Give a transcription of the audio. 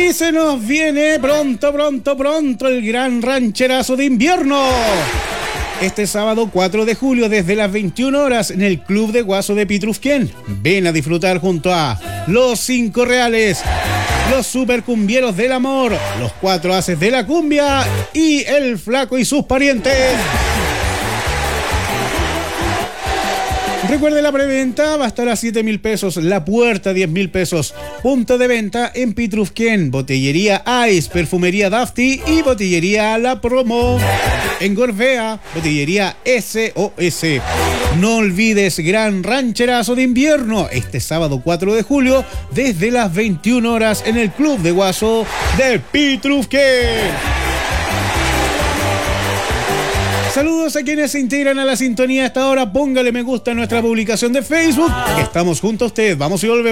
Y se nos viene pronto el gran rancherazo de invierno. Este sábado 4 de julio desde las 21 horas en el Club de Guaso de Pitrufquén. Ven a disfrutar junto a los 5 Reales, los Supercumbieros del Amor, los 4 Haces de la Cumbia y el Flaco y sus parientes. Recuerde, la preventa va a estar a 7.000 pesos, la puerta 10.000 pesos. Punto de venta en Pitrufquén, Botillería Ice, Perfumería Dafty y Botillería La Promo. En Gorbea, Botillería SOS. No olvides, gran rancherazo de invierno, este sábado 4 de julio, desde las 21 horas en el Club de Guaso de Pitrufquén. Saludos a quienes se integran a la sintonía hasta ahora. Póngale me gusta a nuestra publicación de Facebook. Estamos junto a usted. Vamos y volvemos.